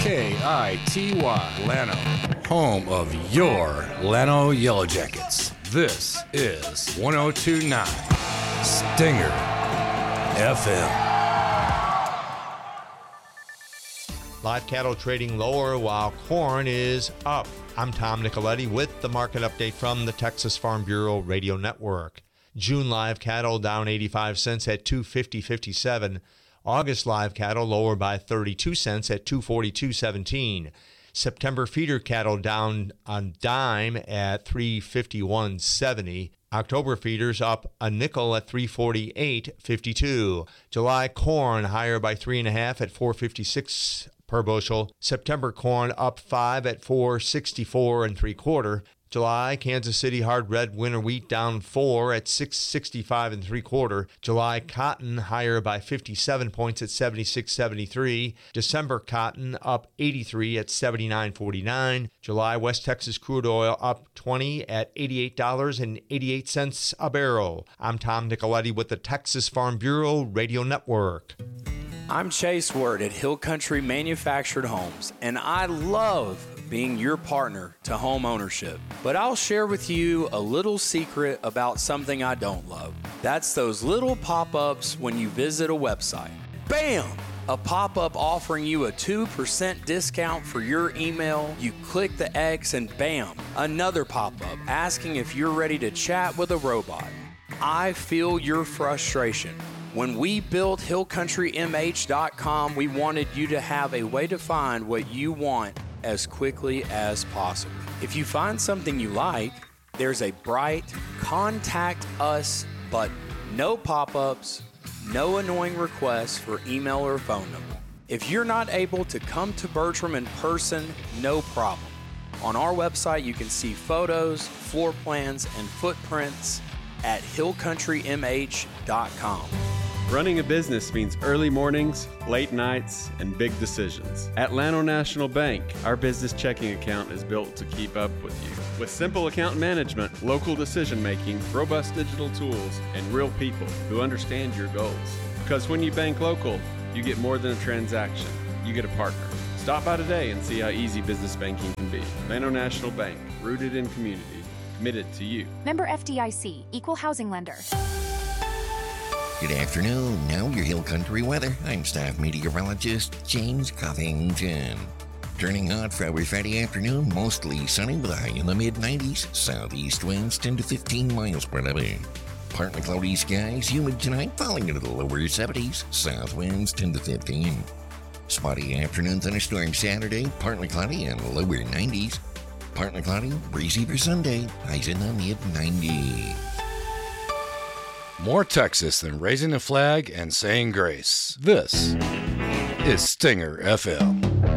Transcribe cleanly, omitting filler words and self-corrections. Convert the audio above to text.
KITY Llano, home of your Llano Yellow Jackets. This is 102.9 Stinger FM. Live cattle trading lower while corn is up. I'm Tom Nicoletti with the market update from the Texas Farm Bureau Radio Network. June live cattle down 85 cents at $250.57. August live cattle lower by 32 cents at $242.17. September feeder cattle down on dime at $351.70. October feeders up a nickel at $348.52. July corn higher by 3.5 at $456 per bushel. September corn up 5 at $464 3/4. July Kansas City hard red winter wheat down 4 at $665 3/4. July cotton higher by 57 points at $76.73. December cotton up 83 at $79.49. July West Texas crude oil up 20 at $88.88 a barrel. I'm Tom Nicoletti with the Texas Farm Bureau Radio Network. I'm Chase Word at Hill Country Manufactured Homes, and I love being your partner to home ownership. But I'll share with you a little secret about something I don't love. That's those little pop-ups when you visit a website. Bam! A pop-up offering you a 2% discount for your email. You click the X and bam, another pop-up asking if you're ready to chat with a robot. I feel your frustration. When we built HillCountryMH.com, we wanted you to have a way to find what you want as quickly as possible. If you find something you like, there's a bright Contact Us button. No pop-ups, no annoying requests for email or phone number. If you're not able to come to Bertram in person, no problem. On our website, you can see photos, floor plans, and footprints at HillCountryMH.com. Running a business means early mornings, late nights, and big decisions. At Llano National Bank, our business checking account is built to keep up with you. With simple account management, local decision-making, robust digital tools, and real people who understand your goals. Because when you bank local, you get more than a transaction. You get a partner. Stop by today and see how easy business banking can be. Llano National Bank, rooted in community, committed to you. Member FDIC, Equal Housing Lender. Good afternoon. Now your Hill Country weather. I'm staff meteorologist James Covington. Turning hot for our Friday afternoon, mostly sunny with a high in the mid-90s. Southeast winds 10 to 15 miles per hour. Partly cloudy skies, humid tonight, falling into the lower 70s. South winds 10 to 15. Spotty afternoon thunderstorm Saturday, partly cloudy and lower 90s. Partly cloudy, breezy for Sunday, highs in the mid-90s. More Texas than raising a flag and saying grace. This is Stinger FM.